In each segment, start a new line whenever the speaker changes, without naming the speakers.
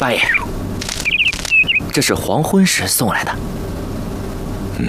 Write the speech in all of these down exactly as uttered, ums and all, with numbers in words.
八爷，这是黄昏时送来的。
嗯。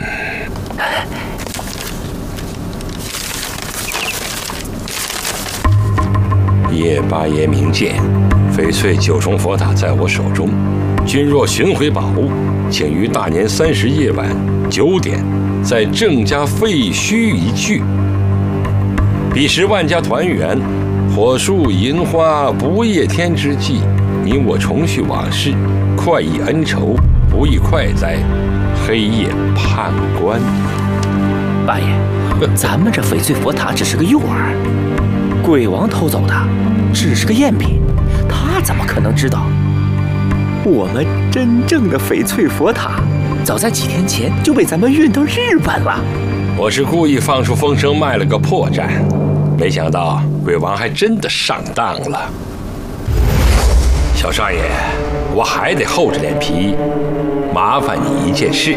叶八爷明鉴，翡翠九重佛塔在我手中，君若寻回宝物，请于大年三十夜晚九点，在郑家废墟一聚。彼时万家团圆，火树银花不夜天之际，你我重叙往事，快意恩仇，不亦快哉？黑夜判官。
八爷，咱们这翡翠佛塔只是个诱饵，鬼王偷走的只是个赝品，他怎么可能知道我们真正的翡翠佛塔早在几天前就被咱们运到日本了？
我是故意放出风声卖了个破绽，没想到鬼王还真的上当了。小少爷，我还得厚着脸皮麻烦你一件事。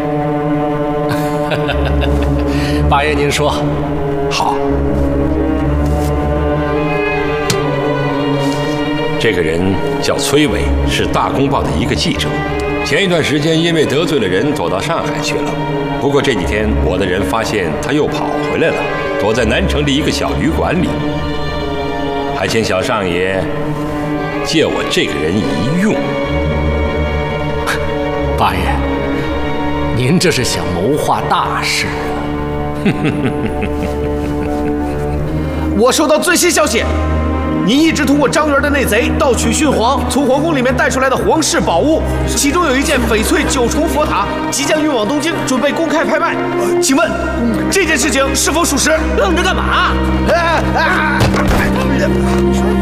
八爷您说。
好。这个人叫崔伟，是《大公报》的一个记者。前一段时间因为得罪了人，躲到上海去了。不过这几天我的人发现他又跑回来了，躲在南城的一个小旅馆里。还请小上爷借我这个人一用。
八爷，您这是想谋划大事啊！
我收到最新消息。您一直通过张元的内贼盗取训皇从皇宫里面带出来的皇室宝物，其中有一件翡翠九重佛塔即将运往东京，准备公开拍卖。请问这件事情是否属实？
愣着干嘛？
啊啊